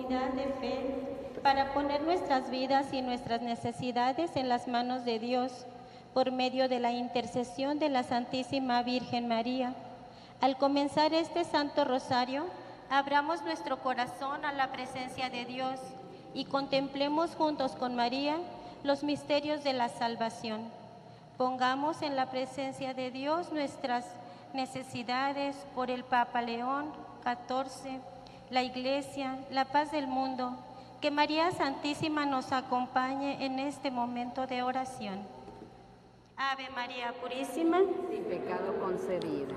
comunidad de fe para poner nuestras vidas y nuestras necesidades en las manos de Dios por medio de la intercesión de la Santísima Virgen María. Al comenzar este Santo Rosario, abramos nuestro corazón a la presencia de Dios y contemplemos juntos con María los misterios de la salvación. Pongamos en la presencia de Dios nuestras necesidades por el Papa León XIV, la Iglesia, la paz del mundo. Que María Santísima nos acompañe en este momento de oración. Ave María Purísima, sin pecado concebida.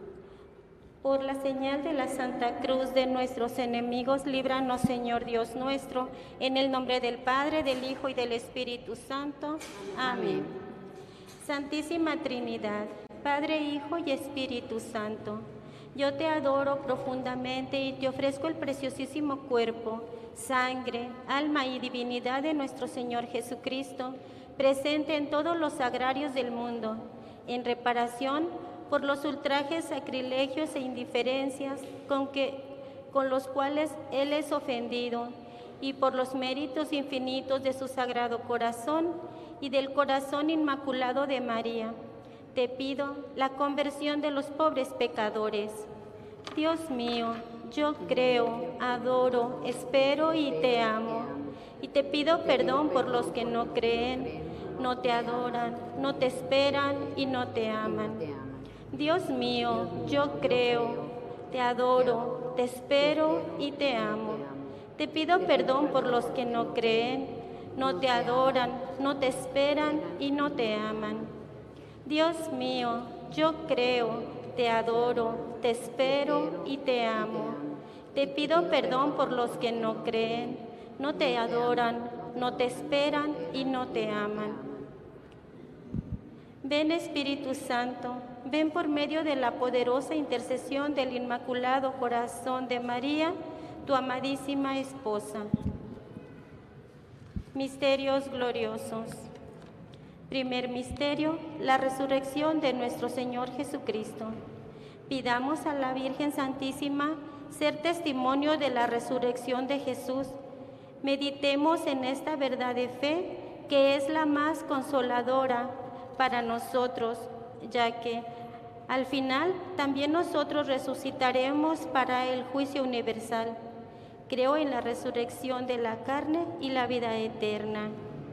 Por la señal de la Santa Cruz de nuestros enemigos, líbranos, Señor Dios nuestro, en el nombre del Padre, del Hijo y del Espíritu Santo. Amén. Santísima Trinidad, Padre, Hijo y Espíritu Santo, yo te adoro profundamente y te ofrezco el preciosísimo cuerpo, sangre, alma y divinidad de nuestro Señor Jesucristo, presente en todos los sagrarios del mundo, en reparación por los ultrajes, sacrilegios e indiferencias con los cuales Él es ofendido, y por los méritos infinitos de su Sagrado Corazón y del Corazón Inmaculado de María. Te pido la conversión de los pobres pecadores. Dios mío, yo creo, adoro, espero y te amo. Y te pido perdón por los que no creen, no te adoran, no te esperan y no te aman. Dios mío, yo creo, te adoro, te espero y te amo. Te pido perdón por los que no creen, no te adoran, no te esperan y no te aman. Dios mío, yo creo, te adoro, te espero y te amo. Te pido perdón por los que no creen, no te adoran, no te esperan y no te aman. Ven Espíritu Santo, ven por medio de la poderosa intercesión del Inmaculado Corazón de María, tu amadísima esposa. Misterios gloriosos. Primer misterio, la resurrección de nuestro Señor Jesucristo. Pidamos a la Virgen Santísima ser testimonio de la resurrección de Jesús. Meditemos en esta verdad de fe que es la más consoladora para nosotros, ya que al final también nosotros resucitaremos para el juicio universal. Creo en la resurrección de la carne y la vida eterna.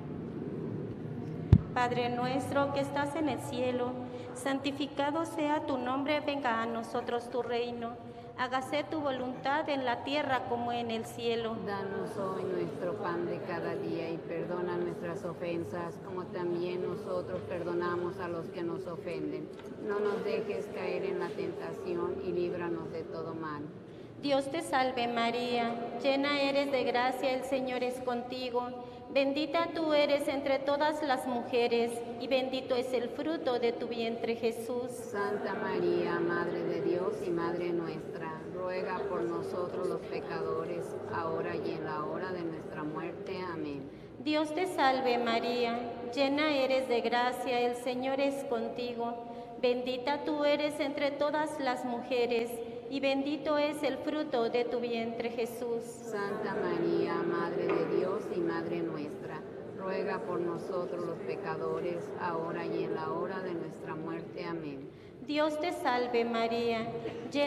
Padre nuestro que estás en el cielo, santificado sea tu nombre, venga a nosotros tu reino. Hágase tu voluntad en la tierra como en el cielo. Danos hoy nuestro pan de cada día y perdona nuestras ofensas, como también nosotros perdonamos a los que nos ofenden. No nos dejes caer en la tentación y líbranos de todo mal. Dios te salve María, llena eres de gracia, el Señor es contigo. Bendita tú eres entre todas las mujeres, y bendito es el fruto de tu vientre, Jesús. Santa María, Madre de Dios y Madre nuestra, ruega por nosotros los pecadores, ahora y en la hora de nuestra muerte. Amén. Dios te salve María, llena eres de gracia, el Señor es contigo. Bendita tú eres entre todas las mujeres, y bendito es el fruto de tu vientre, Jesús. Santa María, Madre de Dios y Madre nuestra, ruega por nosotros los pecadores, ahora y en la hora de nuestra muerte. Amén. Dios te salve María, llena